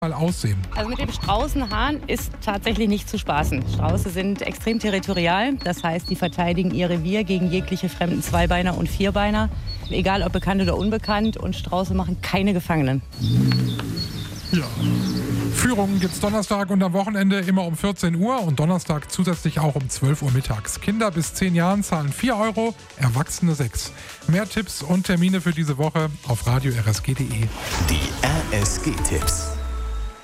mal aussehen? Also mit dem Straußenhahn ist tatsächlich nicht zu spaßen. Strauße sind extrem territorial, das heißt, die verteidigen ihr Revier gegen jegliche fremden Zweibeiner und Vierbeiner, egal ob bekannt oder unbekannt, und Strauße machen keine Gefangenen. Ja. Führungen gibt's Donnerstag und am Wochenende immer um 14 Uhr und Donnerstag zusätzlich auch um 12 Uhr mittags. Kinder bis 10 Jahren zahlen 4 Euro, Erwachsene 6. Mehr Tipps und Termine für diese Woche auf radio-rsg.de. Die RSG-Tipps.